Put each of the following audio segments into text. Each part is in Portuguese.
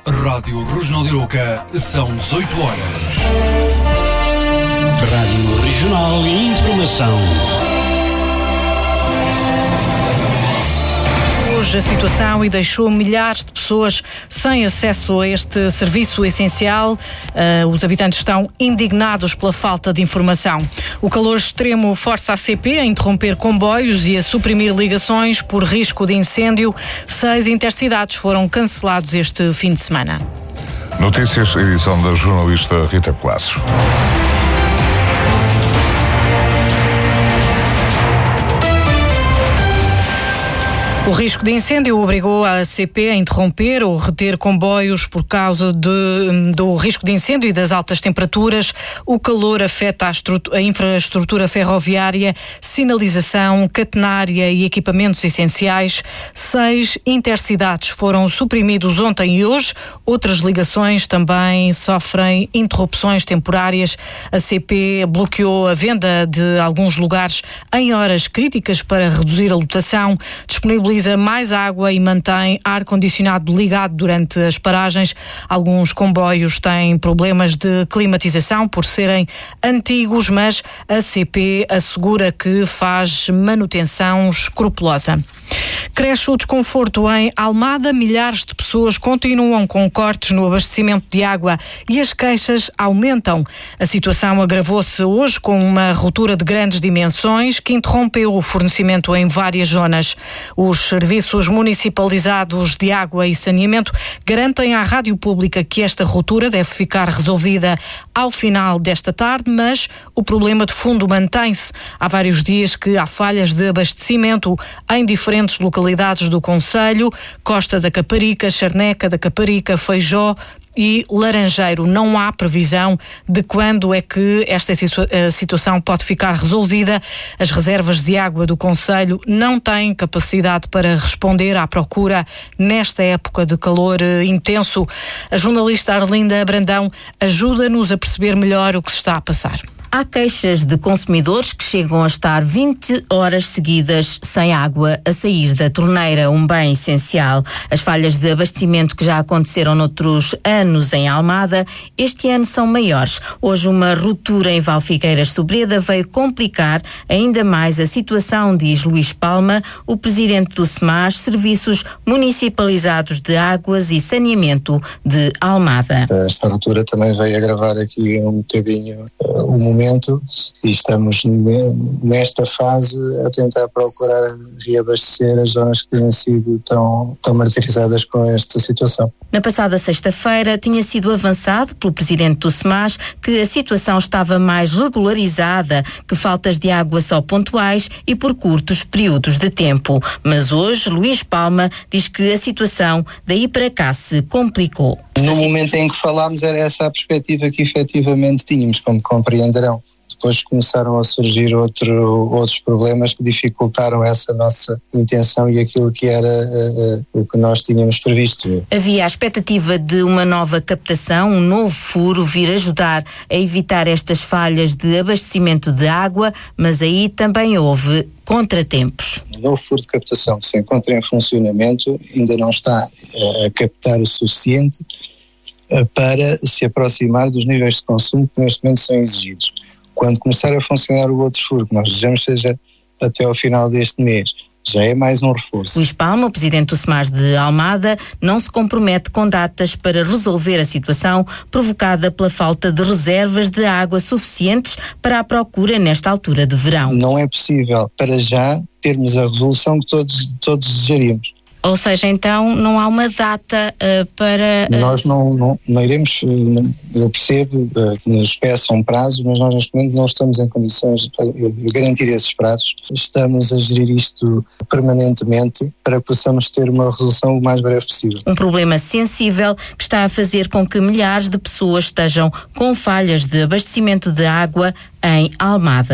Rádio Regional de Arouca, são 18 horas. Rádio Regional e Informação. A situação e deixou milhares de pessoas sem acesso a este serviço essencial. Os habitantes estão indignados pela falta de informação. O calor extremo força a CP a interromper comboios e a suprimir ligações por risco de incêndio. 6 intercidades foram cancelados este fim de semana. Notícias, edição da jornalista Rita Colasso. O risco de incêndio obrigou a CP a interromper ou reter comboios por causa do risco de incêndio e das altas temperaturas. O calor afeta a infraestrutura ferroviária, sinalização, catenária e equipamentos essenciais. 6 intercidades foram suprimidos ontem e hoje. Outras ligações também sofrem interrupções temporárias. A CP bloqueou a venda de alguns lugares em horas críticas para reduzir a lotação, disponibiliza mais água e mantém ar-condicionado ligado durante as paragens. Alguns comboios têm problemas de climatização por serem antigos, mas a CP assegura que faz manutenção escrupulosa. Cresce o desconforto em Almada. Milhares de pessoas continuam com cortes no abastecimento de água e as queixas aumentam. A situação agravou-se hoje com uma ruptura de grandes dimensões que interrompeu o fornecimento em várias zonas. Os serviços municipalizados de água e saneamento garantem à Rádio Pública que esta ruptura deve ficar resolvida ao final desta tarde, mas o problema de fundo mantém-se. Há vários dias que há falhas de abastecimento em diferentes localidades do concelho: Costa da Caparica, Charneca da Caparica, Feijó e Laranjeiro. Não há previsão de quando é que esta situação pode ficar resolvida. As reservas de água do concelho não têm capacidade para responder à procura nesta época de calor intenso. A jornalista Arlinda Brandão ajuda-nos a perceber melhor o que se está a passar. Há queixas de consumidores que chegam a estar 20 horas seguidas sem água a sair da torneira, um bem essencial. As falhas de abastecimento que já aconteceram noutros anos em Almada, este ano são maiores. Hoje uma ruptura em Valfigueiras Sobreda veio complicar ainda mais a situação, diz Luís Palma, o presidente do SEMAS, Serviços Municipalizados de Águas e Saneamento de Almada. Esta ruptura também veio agravar aqui um bocadinho o momento e estamos nesta fase a tentar procurar reabastecer as zonas que têm sido tão martirizadas com esta situação. Na passada sexta-feira tinha sido avançado pelo presidente do SEMAS que a situação estava mais regularizada, que faltas de água só pontuais e por curtos períodos de tempo. Mas hoje Luís Palma diz que a situação daí para cá se complicou. No momento em que falámos era essa a perspectiva que efetivamente tínhamos, como compreenderão. Depois começaram a surgir outros problemas que dificultaram essa nossa intenção e aquilo que era o que nós tínhamos previsto. Havia a expectativa de uma nova captação, um novo furo vir ajudar a evitar estas falhas de abastecimento de água, mas aí também houve contratempos. O novo furo de captação que se encontra em funcionamento ainda não está a captar o suficiente para se aproximar dos níveis de consumo que neste momento são exigidos. Quando começar a funcionar o outro furo, que nós desejamos seja até ao final deste mês, já é mais um reforço. Luís Palma, o presidente do SEMAS de Almada, não se compromete com datas para resolver a situação provocada pela falta de reservas de água suficientes para a procura nesta altura de verão. Não é possível, para já, termos a resolução que todos desejaríamos. Ou seja, então não há uma data para... Nós não iremos, eu percebo que nos peçam prazos, mas nós neste momento não estamos em condições de garantir esses prazos. Estamos a gerir isto permanentemente para que possamos ter uma resolução o mais breve possível. Um problema sensível que está a fazer com que milhares de pessoas estejam com falhas de abastecimento de água em Almada.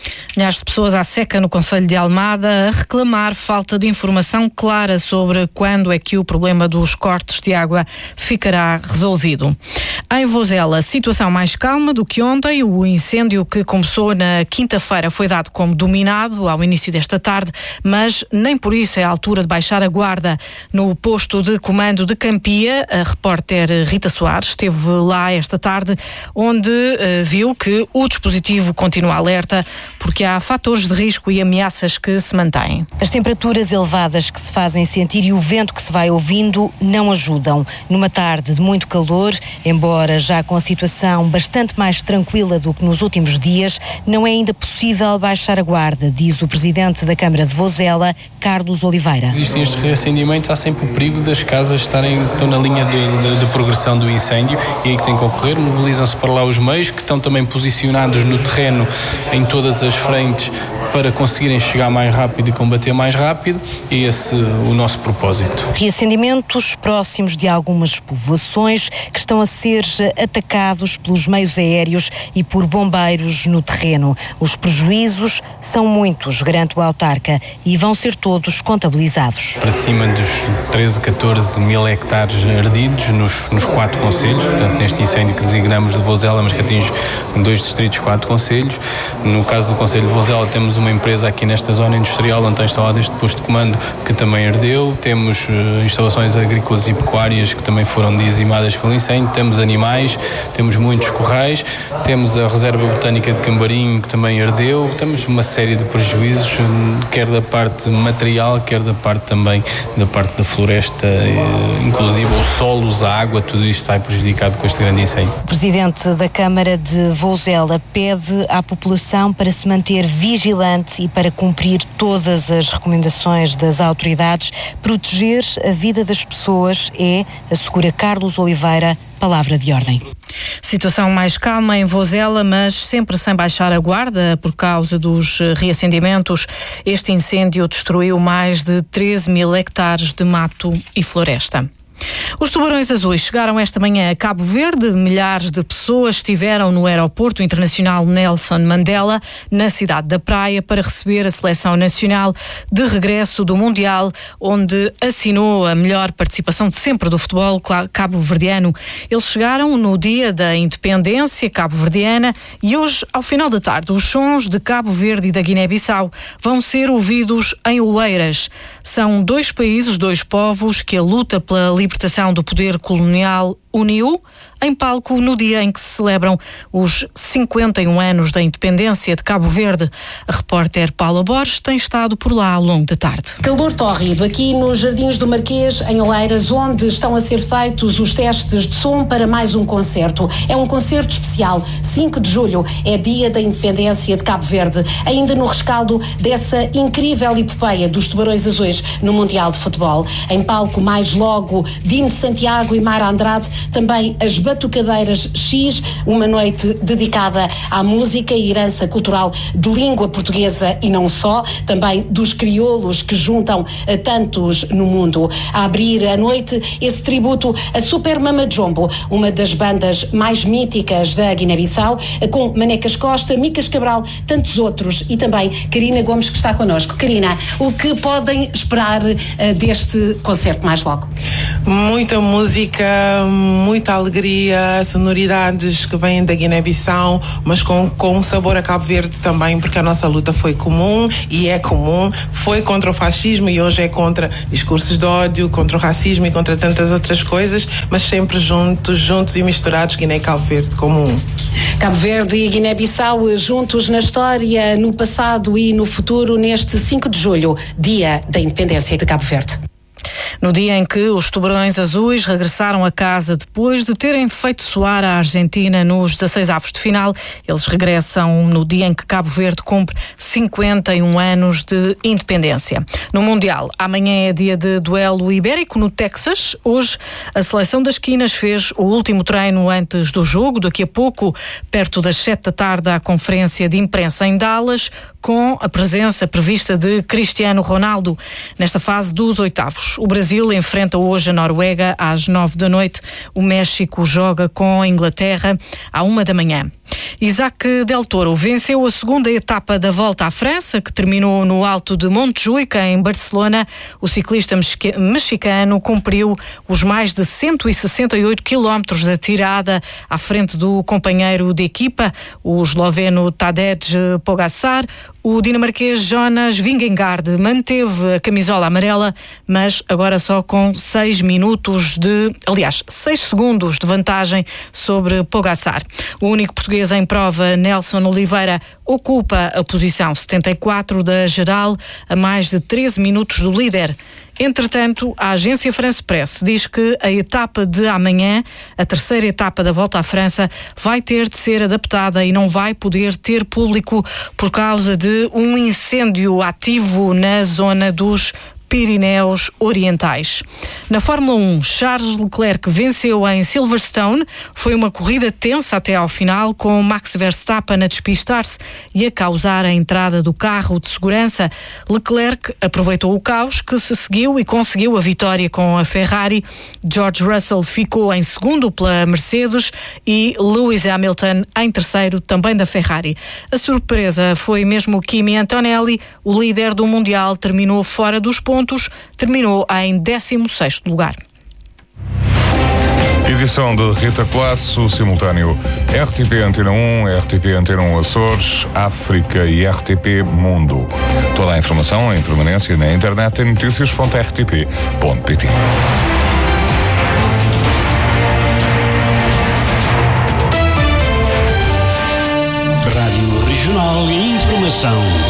Milhares de pessoas à seca no concelho de Almada a reclamar falta de informação clara sobre quando é que o problema dos cortes de água ficará resolvido. Em Vozela, situação mais calma do que ontem. O incêndio que começou na quinta-feira foi dado como dominado ao início desta tarde, mas nem por isso é a altura de baixar a guarda. No posto de comando de Campia, a repórter Rita Soares esteve lá esta tarde, onde viu que o dispositivo continua alerta porque há fatores de risco e ameaças que se mantêm. As temperaturas elevadas que se fazem sentir e o vento que se vai ouvindo não ajudam. Numa tarde de muito calor, embora já com a situação bastante mais tranquila do que nos últimos dias, não é ainda possível baixar a guarda, diz o presidente da Câmara de Vozela, Carlos Oliveira. Existem estes reacendimentos, há sempre o perigo das casas estão na linha de progressão do incêndio e aí que tem que ocorrer. Mobilizam-se para lá os meios que estão também posicionados no terreno em todas as frentes para conseguirem chegar mais rápido e combater mais rápido, e esse o nosso propósito. Reacendimentos próximos de algumas povoações que estão a ser atacados pelos meios aéreos e por bombeiros no terreno. Os prejuízos são muitos, garante o autarca, e vão ser todos contabilizados. Para cima dos 13, 14 mil hectares ardidos nos 4 concelhos, portanto neste incêndio que designamos de Vozela, mas que atinge 2 distritos, 4 concelhos. No caso do concelho de Vozela temos uma empresa aqui nesta zona industrial onde está instalado este posto de comando que também ardeu. Temos instalações agrícolas e pecuárias que também foram dizimadas pelo incêndio. Temos animais, temos muitos corrais, temos a reserva botânica de Cambarim que também ardeu. Temos uma série de prejuízos, quer da parte material, quer da parte também da parte da floresta, inclusive os solos, a água, tudo isto sai prejudicado com este grande incêndio. O presidente da Câmara de Vozela pede à população para se manter vigilante e para cumprir todas as recomendações das autoridades. Proteger a vida das pessoas é, assegura Carlos Oliveira, palavra de ordem. Situação mais calma em Vozela, mas sempre sem baixar a guarda por causa dos reacendimentos. Este incêndio destruiu mais de 13 mil hectares de mato e floresta. Os Tubarões Azuis chegaram esta manhã a Cabo Verde. Milhares de pessoas estiveram no aeroporto internacional Nelson Mandela, na cidade da Praia, para receber a seleção nacional de regresso do Mundial, onde assinou a melhor participação de sempre do futebol cabo-verdiano. Eles chegaram no dia da independência cabo-verdiana e hoje, ao final da tarde, os sons de Cabo Verde e da Guiné-Bissau vão ser ouvidos em Oeiras. São 2 países, 2 povos que a luta pela libertação do poder colonial uniu em palco no dia em que se celebram os 51 anos da independência de Cabo Verde. A repórter Paula Borges tem estado por lá ao longo da tarde. Calor tórrido aqui nos Jardins do Marquês, em Oeiras, onde estão a ser feitos os testes de som para mais um concerto. É um concerto especial. 5 de julho é dia da independência de Cabo Verde, ainda no rescaldo dessa incrível epopeia dos Tubarões Azuis no Mundial de Futebol. Em palco, mais logo, Dino Santiago e Mara Andrade, também as Batucadeiras X, uma noite dedicada à música e herança cultural de língua portuguesa e não só, também dos crioulos que juntam a tantos no mundo. A abrir a noite, esse tributo a Super Mama Jumbo, uma das bandas mais míticas da Guiné-Bissau, com Manecas Costa, Micas Cabral, tantos outros, e também Karina Gomes, que está connosco. Karina, o que podem esperar deste concerto mais logo? Muita música, muita alegria, sonoridades que vêm da Guiné-Bissau, mas com sabor a Cabo Verde também, porque a nossa luta foi comum e é comum, foi contra o fascismo e hoje é contra discursos de ódio, contra o racismo e contra tantas outras coisas, mas sempre juntos e misturados, Guiné e Cabo Verde como um. Cabo Verde e Guiné-Bissau juntos na história, no passado e no futuro, neste 5 de julho, dia da independência de Cabo Verde. No dia em que os Tubarões Azuis regressaram a casa depois de terem feito soar a Argentina nos 16avos de final, eles regressam no dia em que Cabo Verde cumpre 51 anos de independência. No Mundial, amanhã é dia de duelo ibérico no Texas. Hoje, a seleção das Quinas fez o último treino antes do jogo. Daqui a pouco, perto das 7 da tarde, há conferência de imprensa em Dallas, com a presença prevista de Cristiano Ronaldo nesta fase dos oitavos. O Brasil enfrenta hoje a Noruega às 9 da noite. O México joga com a Inglaterra à 1 da manhã. Isaac Del Toro venceu a segunda etapa da Volta à França, que terminou no Alto de Montjuic, em Barcelona. O ciclista mexicano cumpriu os mais de 168 quilómetros da tirada à frente do companheiro de equipa, o esloveno Tadej Pogačar. O dinamarquês Jonas Vingegaard manteve a camisola amarela, mas agora só com 6 segundos de vantagem sobre Pogačar. O único português em prova, Nelson Oliveira, ocupa a posição 74 da geral, a mais de 13 minutos do líder. Entretanto, a agência France Press diz que a etapa de amanhã, a terceira etapa da Volta à França, vai ter de ser adaptada e não vai poder ter público por causa de um incêndio ativo na zona dos Pirineus Orientais. Na Fórmula 1, Charles Leclerc venceu em Silverstone. Foi uma corrida tensa até ao final, com Max Verstappen a despistar-se e a causar a entrada do carro de segurança. Leclerc aproveitou o caos que se seguiu e conseguiu a vitória com a Ferrari. George Russell ficou em segundo pela Mercedes e Lewis Hamilton em terceiro, também da Ferrari. A surpresa foi mesmo Kimi Antonelli, o líder do Mundial, terminou fora dos pontos. Terminou em 16º lugar. Edição de Rita Colasso, simultâneo RTP Antena 1, RTP Antena 1 Açores, África e RTP Mundo. Toda a informação em permanência na internet em noticias.rtp.pt. Rádio Regional e Informação.